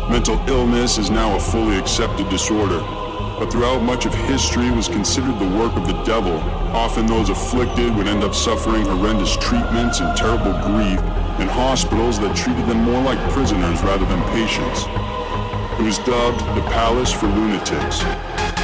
Mental illness is now a fully accepted disorder, but throughout much of history was considered the work of the devil. Often those afflicted would end up suffering horrendous treatments and terrible grief in hospitals that treated them more like prisoners rather than patients. It was dubbed the Palace for Lunatics,